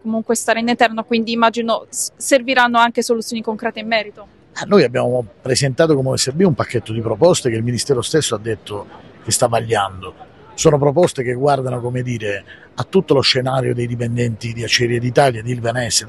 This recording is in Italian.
comunque stare in eterno, quindi immagino serviranno anche soluzioni concrete in merito. Noi abbiamo presentato come OSB un pacchetto di proposte che il Ministero stesso ha detto che sta vagliando. Sono proposte che guardano, come dire, a tutto lo scenario dei dipendenti di Acciaierie d'Italia, di Ilva Neste,